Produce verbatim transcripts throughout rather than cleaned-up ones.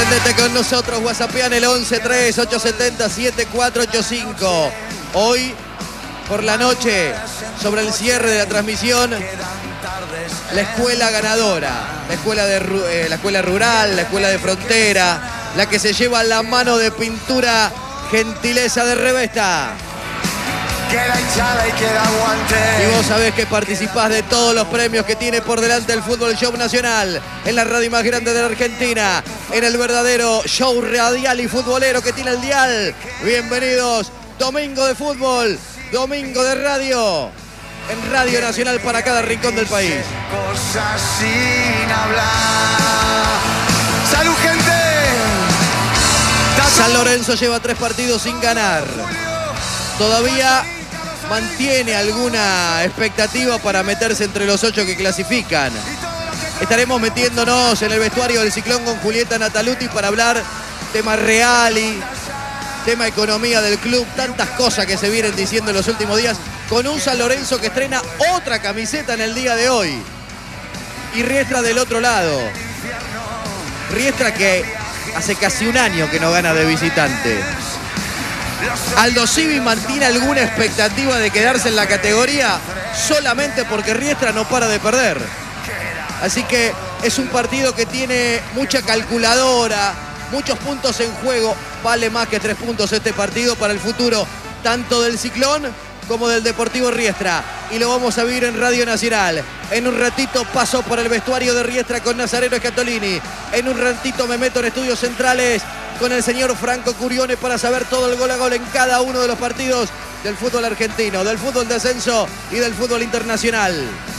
Prendete con nosotros, WhatsAppean el once tres ocho siete cero siete cuatro ocho cinco. Hoy, por la noche, sobre el cierre de la transmisión, la escuela ganadora, la escuela, de, eh, la escuela rural, la escuela de frontera, la que se lleva la mano de pintura Gentileza de Revesta. Queda hinchada y queda aguante. Y vos sabés que participás de todos los premios que tiene por delante el Fútbol Show Nacional, en la radio más grande de la Argentina, en el verdadero show radial y futbolero que tiene el dial. Bienvenidos, domingo de fútbol, domingo de radio, en Radio Nacional para cada rincón del país. Cosas sin hablar. ¡Salud, gente! San Lorenzo lleva tres partidos sin ganar. Todavía mantiene alguna expectativa para meterse entre los ocho que clasifican. Estaremos metiéndonos en el vestuario del Ciclón con Julieta Nataluti para hablar tema reali, tema economía del club, tantas cosas que se vienen diciendo en los últimos días, con un San Lorenzo que estrena otra camiseta en el día de hoy. Y Riestra del otro lado. Riestra que hace casi un año que no gana de visitante. Aldo Civi mantiene alguna expectativa de quedarse en la categoría solamente porque Riestra no para de perder. Así que es un partido que tiene mucha calculadora, muchos puntos en juego. Vale más que tres puntos este partido para el futuro, tanto del Ciclón como del Deportivo Riestra. Y lo vamos a vivir en Radio Nacional. En un ratito paso por el vestuario de Riestra con Nazareno Scatolini. En un ratito me meto en estudios centrales con el señor Franco Curione para saber todo el gol a gol en cada uno de los partidos del fútbol argentino, del fútbol de ascenso y del fútbol internacional.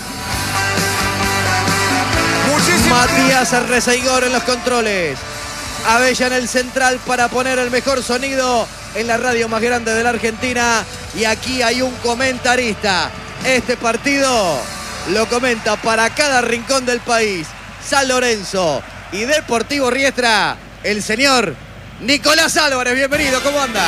Muchísimo. Matías Arrezaigor en los controles. Abella en el central para poner el mejor sonido en la radio más grande de la Argentina. Y aquí hay un comentarista. Este partido lo comenta para cada rincón del país. San Lorenzo y Deportivo Riestra, el señor Nicolás Álvarez. Bienvenido, ¿cómo anda?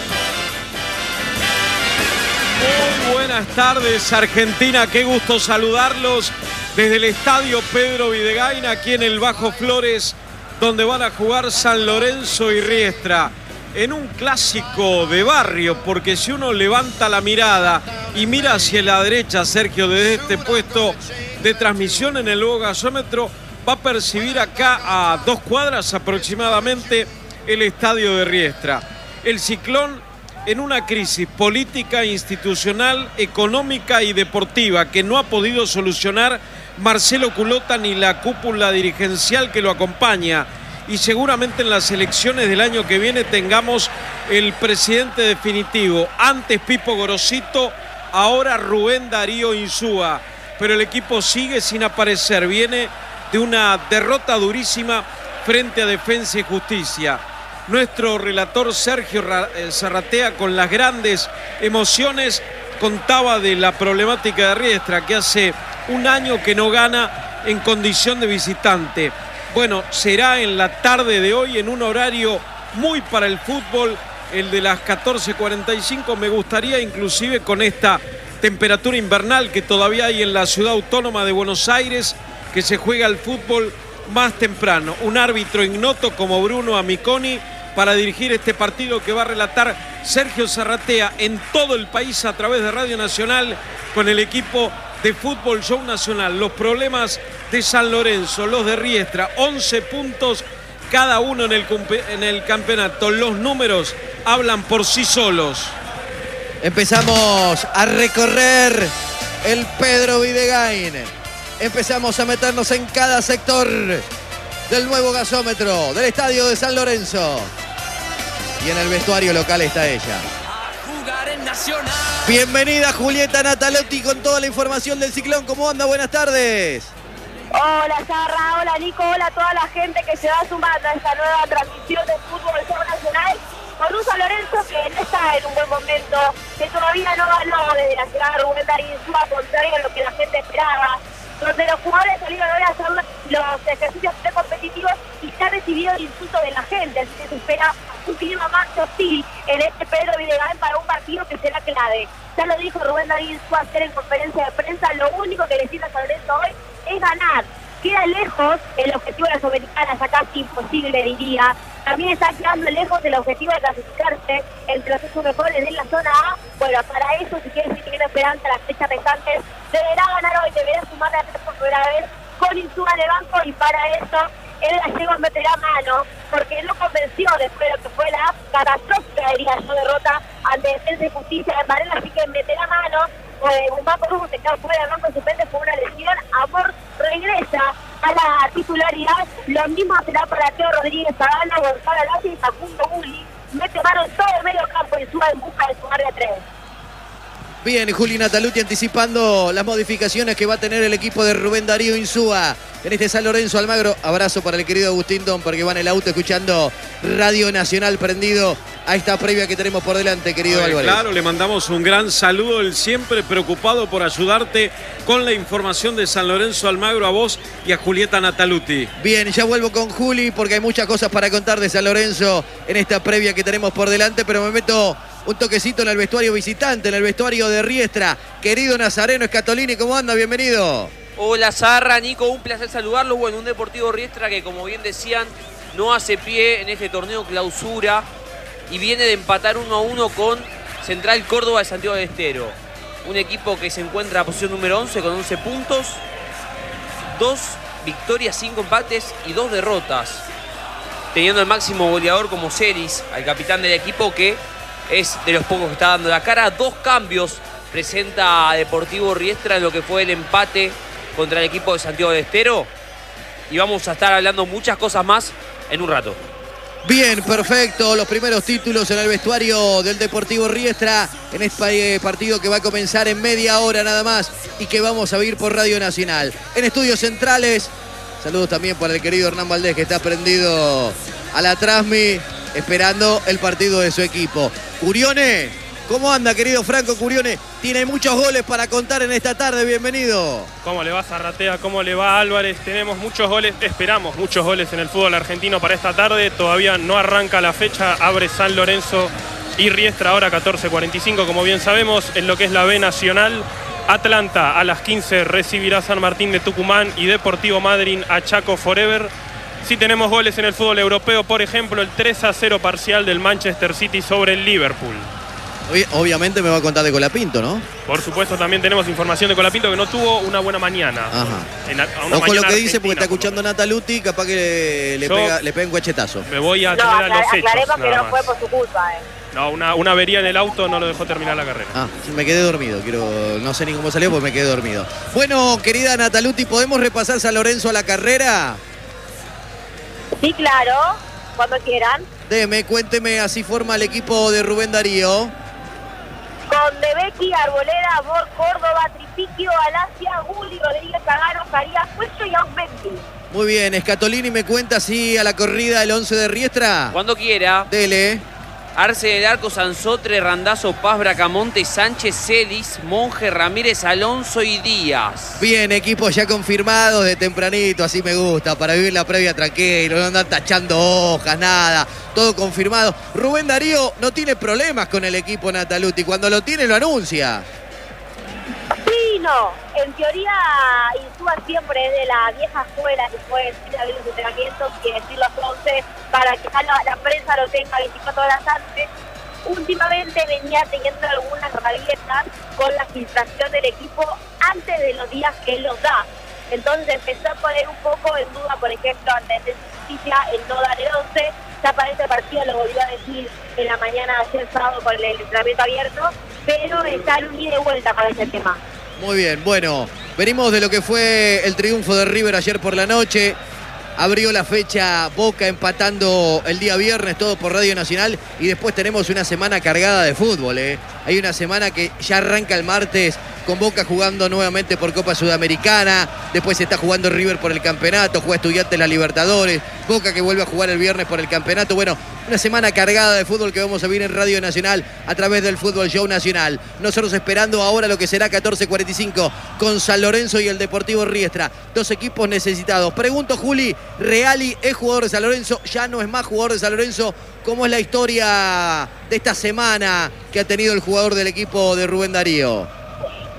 Muy buenas tardes, Argentina. Qué gusto saludarlos desde el estadio Pedro Videgain, aquí en el Bajo Flores, donde van a jugar San Lorenzo y Riestra. En un clásico de barrio, porque si uno levanta la mirada y mira hacia la derecha, Sergio, desde este puesto de transmisión en el nuevo gasómetro, va a percibir acá a dos cuadras aproximadamente el estadio de Riestra. El Ciclón en una crisis política, institucional, económica y deportiva que no ha podido solucionar Marcelo Culota ni la cúpula dirigencial que lo acompaña. Y seguramente en las elecciones del año que viene tengamos el presidente definitivo. Antes Pipo Gorosito, ahora Rubén Darío Insúa. Pero el equipo sigue sin aparecer. Viene de una derrota durísima frente a Defensa y Justicia. Nuestro relator Sergio Zarratea, con las grandes emociones, contaba de la problemática de Riestra, que hace un año que no gana en condición de visitante. Bueno, será en la tarde de hoy, en un horario muy para el fútbol, el de las catorce cuarenta y cinco. Me gustaría, inclusive con esta temperatura invernal que todavía hay en la ciudad autónoma de Buenos Aires, que se juega el fútbol más temprano. Un árbitro ignoto como Bruno Amiconi para dirigir este partido que va a relatar Sergio Zarratea en todo el país a través de Radio Nacional con el equipo de Fútbol Show Nacional. Los problemas de San Lorenzo, los de Riestra, once puntos cada uno en el, en el campeonato. Los números hablan por sí solos. Empezamos a recorrer el Pedro Videgain. Empezamos a meternos en cada sector del nuevo gasómetro del estadio de San Lorenzo. Y en el vestuario local está ella. Bienvenida Julieta Natalotti con toda la información del Ciclón. ¿Cómo anda? Buenas tardes. Hola Sarra, hola Nico, hola a toda la gente que se va sumando a esta nueva transmisión de Fútbol Show Nacional con un San Lorenzo que no está en un buen momento, que todavía no ganó desde la llegada de Rubén Darío Insúa, contrario a lo que la gente esperaba, donde los jugadores salieron hoy a hacer los ejercicios precompetitivos y se ha recibido el insulto de la gente, así que se espera un clima más hostil en este Pedro Videgain para un partido que será clave. Ya lo dijo Rubén Darío Insúa ayer en conferencia de prensa, lo único que le sirve a San Lorenzo hoy es ganar. queda lejos el objetivo de las Americanas, acá casi imposible diría. También está quedando lejos el objetivo de clasificarse entre los ocho mejores de la zona A. Bueno, para eso, si quiere seguir teniendo esperanza las fechas restantes, deberá ganar hoy, deberá sumar a tres por primera vez con Insúa de banco, y para eso el gallego meterá mano, porque no convenció después de lo que fue la catastrófica, diría yo, derrota ante Defensa y Justicia de Varela, así que meterá mano. Eh, un banco Rubio se queda fuera del banco suplente por una lesión. Amor regresa a la titularidad. Lo mismo será para Teo Rodríguez, Zavala, Gonzalo Lazi y Facundo Uli. Mete mano en todo el medio campo y sube en busca de sumar de tres. Bien, Juli Nataluti anticipando las modificaciones que va a tener el equipo de Rubén Darío Insúa en este San Lorenzo Almagro. Abrazo para el querido Agustín Don, porque va en el auto escuchando Radio Nacional prendido a esta previa que tenemos por delante, querido Ver, Álvarez. Claro, le mandamos un gran saludo, él siempre preocupado por ayudarte con la información de San Lorenzo Almagro, a vos y a Julieta Nataluti. Bien, ya vuelvo con Juli porque hay muchas cosas para contar de San Lorenzo en esta previa que tenemos por delante, pero me meto un toquecito en el vestuario visitante, en el vestuario de Riestra. Querido Nazareno Scatolini, ¿cómo anda? Bienvenido. Hola Zarra, Nico, un placer saludarlos. Bueno, un Deportivo Riestra que, como bien decían, no hace pie en este torneo clausura y viene de empatar uno a uno con Central Córdoba de Santiago del Estero. Un equipo que se encuentra a posición número once con once puntos, dos victorias, cinco empates y dos derrotas. Teniendo el máximo goleador como Celis, al capitán del equipo, que es de los pocos que está dando la cara. Dos cambios presenta Deportivo Riestra en lo que fue el empate contra el equipo de Santiago del Estero. Y vamos a estar hablando muchas cosas más en un rato. Bien, perfecto. Los primeros títulos en el vestuario del Deportivo Riestra en este partido que va a comenzar en media hora nada más y que vamos a vivir por Radio Nacional. En estudios centrales, saludos también para el querido Hernán Valdés, que está prendido a la Trasmi esperando el partido de su equipo. Curione, ¿cómo anda, querido Franco Curione? Tiene muchos goles para contar en esta tarde, bienvenido. ¿Cómo le va Zarratea? ¿Cómo le va Álvarez? Tenemos muchos goles, esperamos muchos goles en el fútbol argentino para esta tarde. Todavía no arranca la fecha, abre San Lorenzo y Riestra ahora catorce cuarenta y cinco, como bien sabemos, en lo que es la B Nacional. Atlanta a las quince recibirá San Martín de Tucumán y Deportivo Madryn a Chaco Forever. Sí tenemos goles en el fútbol europeo, por ejemplo, el tres a cero parcial del Manchester City sobre el Liverpool. Obviamente me va a contar de Colapinto, ¿no? Por supuesto, también tenemos información de Colapinto, que no tuvo una buena mañana. Ajá. En, una Ojo lo que dice, argentina, porque está escuchando Nataluti, capaz que le, Yo pega, le pega un guachetazo. Me voy a No, tener a los hechos. aclaremos que no más. fue por su culpa, eh. No, una, una avería en el auto no lo dejó terminar la carrera. Ah, me quedé dormido, quiero, no sé ni cómo salió, porque me quedé dormido. Bueno, querida Nataluti, ¿podemos repasar San Lorenzo a la carrera? Sí, claro, cuando quieran. Deme, cuénteme, así forma el equipo de Rubén Darío. Con Debecki, Arboleda, Amor, Córdoba, Tripiquio, Alasia, Guli, Rodríguez, Cagano, Farías, Cuello y Ausbendi. Muy bien, Scatolini me cuenta así a la corrida el once de Riestra. Cuando quiera. Dele. Arce del Arco, Sansotre, Randazzo, Paz, Bracamonte, Sánchez, Celis, Monje, Ramírez, Alonso y Díaz. Bien, equipos ya confirmados de tempranito, así me gusta, para vivir la previa tranquilo, no andar tachando hojas, nada, todo confirmado. Rubén Darío no tiene problemas con el equipo Nataluti, cuando lo tiene lo anuncia. Sí, no, en teoría Insúa siempre es de la vieja escuela que puede decir a los entrenamientos y decir los once para que la, la prensa lo tenga veinticuatro horas antes. Últimamente venía teniendo algunas rabietas con la filtración del equipo antes de los días que él los da. Entonces empezó a poner un poco en duda, por ejemplo, antes de justicia, el no dar el once. Ya para este partido lo volvió a decir en la mañana de ayer sábado con el entrenamiento abierto, pero está en un ida y vuelta con ese tema. Muy bien, bueno, venimos de lo que fue el triunfo de River ayer por la noche. Abrió la fecha Boca empatando el día viernes, todo por Radio Nacional. Y después tenemos una semana cargada de fútbol, ¿eh? Hay una semana que ya arranca el martes con Boca jugando nuevamente por Copa Sudamericana. Después se está jugando River por el campeonato, juega Estudiantes la Libertadores. Boca que vuelve a jugar el viernes por el campeonato. Bueno, una semana cargada de fútbol que vamos a ver en Radio Nacional a través del Fútbol Show Nacional. Nosotros esperando ahora lo que será catorce cuarenta y cinco con San Lorenzo y el Deportivo Riestra. Dos equipos necesitados. Pregunto, Juli, Reali es jugador de San Lorenzo, ya no es más jugador de San Lorenzo. ¿Cómo es la historia de esta semana que ha tenido el jugador del equipo de Rubén Darío?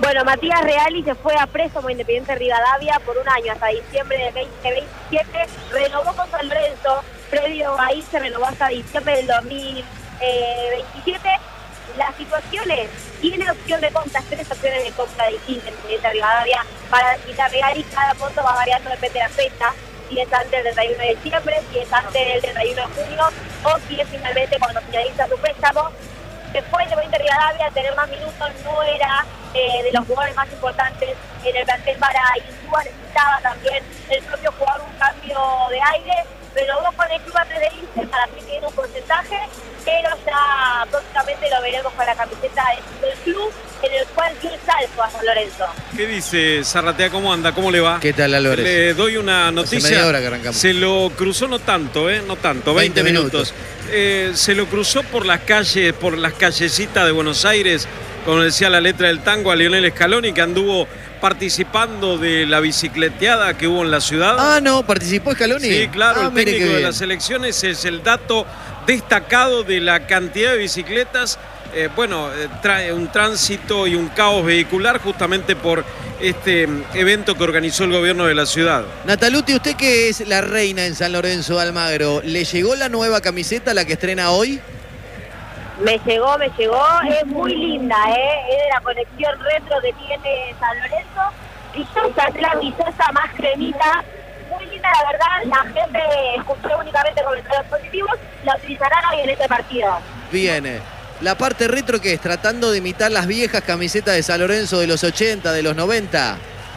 Bueno, Matías Reali se fue a préstamo a Independiente Rivadavia por un año, hasta diciembre de veinte veintisiete. Renovó con San Lorenzo, previo ahí se renovó hasta diciembre del dos mil veintisiete. Las situaciones, tiene opción de compra, tres opciones de compra distintas en Independiente Rivadavia para quitar Reali. Cada monto va variando, depende de la fecha. Si es antes del treinta y uno de diciembre, si es antes del treinta y uno de junio, o si es finalmente cuando finaliza su préstamo. Después de Independiente Rivadavia, tener más minutos no era eh, de los jugadores más importantes en el plantel para Insúa. Necesitaba también el propio jugador un cambio de aire, renovó con el club antes de irse para que tiene un porcentaje, pero ya próximamente lo veremos con la camiseta del club, en el cual dio el salto a San Lorenzo. ¿Qué dice Zarratea? ¿Cómo anda? ¿Cómo le va? ¿Qué tal, Álvarez? Le doy una noticia. Hace media hora que arrancamos. Se lo cruzó no tanto, ¿eh? No tanto, veinte, veinte minutos. minutos. Eh, se lo cruzó por las calles, por las callecitas de Buenos Aires, como decía la letra del tango, a Lionel Scaloni, que anduvo participando de la bicicleteada que hubo en la ciudad. Ah, no, participó Scaloni. Sí, claro, ah, el técnico de bien. las elecciones es el dato destacado de la cantidad de bicicletas. Eh, bueno, eh, trae un tránsito y un caos vehicular justamente por este evento que organizó el gobierno de la ciudad. Nataluti, usted que es la reina en San Lorenzo de Almagro, ¿le llegó la nueva camiseta, la que estrena hoy? Me llegó, me llegó, es muy linda, ¿eh? Es de la colección retro que tiene San Lorenzo. Brillosa, es la brillosa más cremita. Muy linda, la verdad. La gente escuchó únicamente comentarios positivos. La utilizarán hoy en este partido. Viene. La parte retro, que es tratando de imitar las viejas camisetas de San Lorenzo de los ochenta, de los noventa.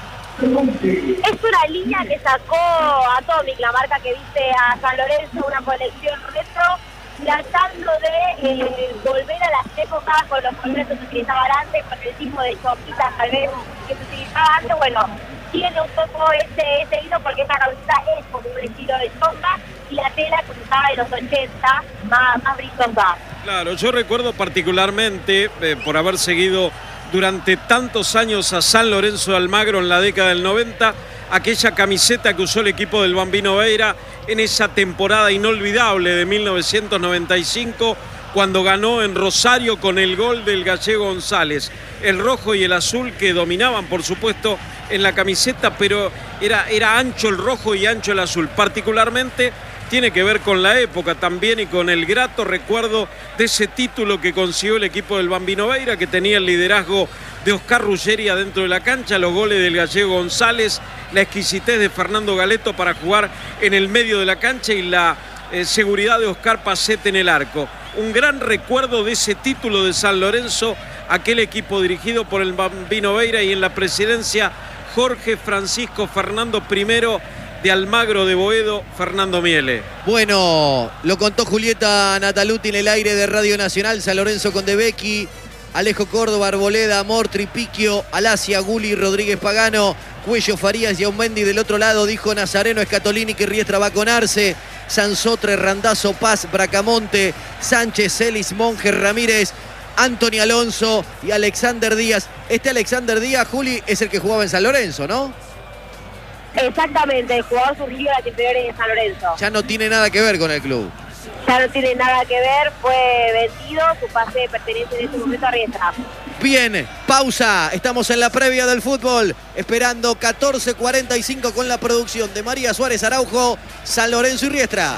Es una línea que sacó Atomic, la marca que viste a San Lorenzo, una colección retro, tratando de eh, volver a las épocas con los colores que se utilizaban antes, con el tipo de chopitas tal vez que se utilizaba antes. Bueno, tiene un poco ese, ese hilo porque esta camiseta es como un estilo de chopa y la tela que se usaba en los ochenta, más, más brillosa. Claro, yo recuerdo particularmente, eh, por haber seguido durante tantos años a San Lorenzo de Almagro en la década del noventa, aquella camiseta que usó el equipo del Bambino Veira en esa temporada inolvidable de mil novecientos noventa y cinco, cuando ganó en Rosario con el gol del gallego González. El rojo y el azul que dominaban, por supuesto, en la camiseta, pero era, era ancho el rojo y ancho el azul. Particularmente tiene que ver con la época también y con el grato recuerdo de ese título que consiguió el equipo del Bambino Veira, que tenía el liderazgo de Oscar Ruggeri adentro de la cancha, los goles del gallego González, la exquisitez de Fernando Galeto para jugar en el medio de la cancha y la eh, seguridad de Oscar Pacete en el arco. Un gran recuerdo de ese título de San Lorenzo, aquel equipo dirigido por el Bambino Veira y en la presidencia Jorge Francisco Fernando I de Almagro de Boedo, Fernando Miele. Bueno, lo contó Julieta Nataluti en el aire de Radio Nacional. San Lorenzo con De Becchi, Alejo Córdoba, Arboleda, Amor, Tripiquio, Alasia, Guli, Rodríguez Pagano, Cuello, Farías y Aumendi. Del otro lado dijo Nazareno, Escatolini, que Riestra va con Arce, Sansotre, Randazzo, Paz, Bracamonte, Sánchez, Celis, Monge, Ramírez, Anthony Alonso y Alexander Díaz. Este Alexander Díaz, Juli, es el que jugaba en San Lorenzo, ¿no? Exactamente, el jugador surgió de las inferiores de San Lorenzo. Ya no tiene nada que ver con el club. Ya no tiene nada que ver, fue vendido, su pase pertenece en este momento a Riestra. Bien, pausa, estamos en la previa del fútbol, esperando catorce cuarenta y cinco con la producción de María Suárez Araujo, San Lorenzo y Riestra.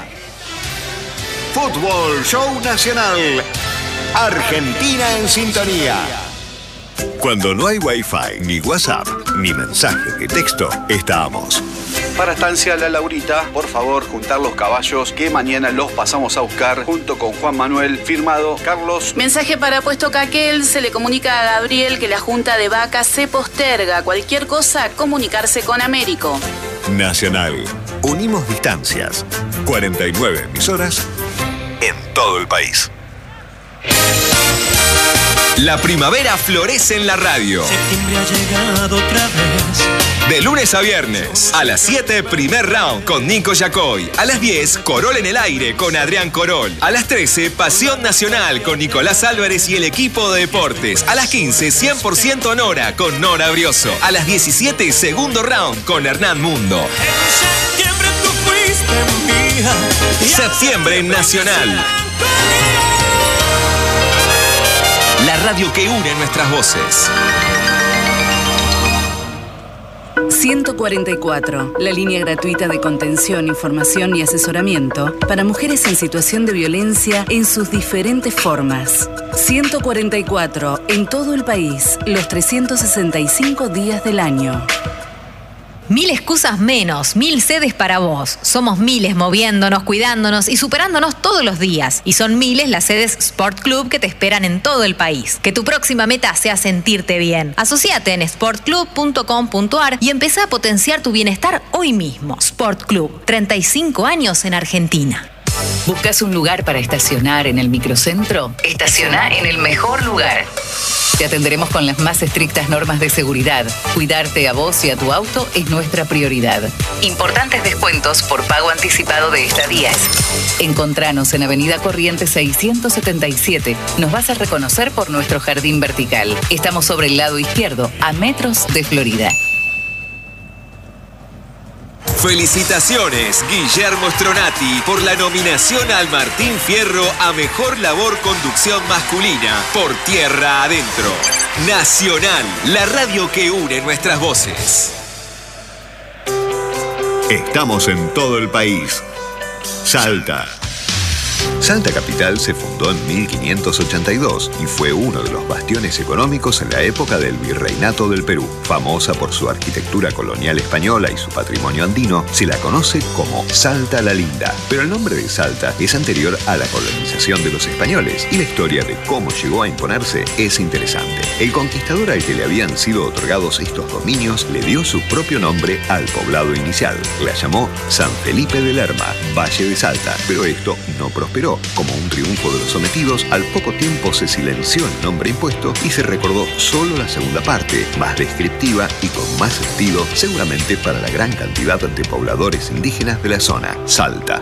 Fútbol Show Nacional. Argentina en sintonía. Cuando no hay Wi-Fi, ni WhatsApp, ni mensaje de texto, estamos. Para Estancia La Laurita, por favor, juntar los caballos que mañana los pasamos a buscar junto con Juan Manuel, firmado Carlos. Mensaje para Puesto Caquel, se le comunica a Gabriel que la junta de vacas se posterga. Cualquier cosa, comunicarse con Américo. Nacional. Unimos distancias. cuarenta y nueve emisoras en todo el país. La primavera florece en la radio. Septiembre ha llegado otra vez. De lunes a viernes, a las siete, primer round con Nico Yacoy. A las diez, Corol en el aire con Adrián Corol. A las trece, Pasión Nacional con Nicolás Álvarez y el equipo de deportes. A las quince, cien por ciento Nora con Nora Brioso. A las diecisiete, segundo round con Hernán Mundo. En septiembre tú fuiste mía. Septiembre en Nacional. La radio que une nuestras voces. ciento cuarenta y cuatro, la línea gratuita de contención, información y asesoramiento para mujeres en situación de violencia en sus diferentes formas. ciento cuarenta y cuatro, en todo el país, los trescientos sesenta y cinco días del año. Mil excusas menos, mil sedes para vos. Somos miles moviéndonos, cuidándonos y superándonos todos los días. Y son miles las sedes Sport Club que te esperan en todo el país. Que tu próxima meta sea sentirte bien. Asociate en sport club punto com punto a r y empezá a potenciar tu bienestar hoy mismo. Sport Club, treinta y cinco años en Argentina. ¿Buscas un lugar para estacionar en el microcentro? Estaciona en el mejor lugar. Te atenderemos con las más estrictas normas de seguridad. Cuidarte a vos y a tu auto es nuestra prioridad. Importantes descuentos por pago anticipado de estadías. Encontranos en Avenida Corrientes seiscientos setenta y siete. Nos vas a reconocer por nuestro jardín vertical. Estamos sobre el lado izquierdo, a metros de Florida. Felicitaciones, Guillermo Stronati, por la nominación al Martín Fierro a Mejor Labor Conducción Masculina por Tierra Adentro. Nacional, la radio que une nuestras voces. Estamos en todo el país. Salta. Salta Capital se fundó en mil quinientos ochenta y dos y fue uno de los bastiones económicos en la época del Virreinato del Perú. Famosa por su arquitectura colonial española y su patrimonio andino, se la conoce como Salta la Linda. Pero el nombre de Salta es anterior a la colonización de los españoles y la historia de cómo llegó a imponerse es interesante. El conquistador al que le habían sido otorgados estos dominios le dio su propio nombre al poblado inicial. La llamó San Felipe de Lerma, Valle de Salta, pero esto no prosperó. Como un triunfo de los sometidos, al poco tiempo se silenció el nombre impuesto y se recordó solo la segunda parte, más descriptiva y con más sentido, seguramente para la gran cantidad de pobladores indígenas de la zona, Salta.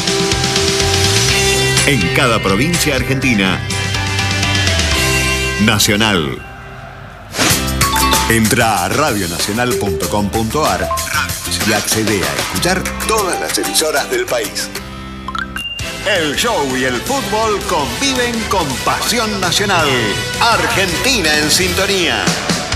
En cada provincia argentina, Nacional. Entra a radio nacional punto com punto a r y accede a escuchar todas las emisoras del país. El show y el fútbol conviven con pasión nacional. Argentina en sintonía.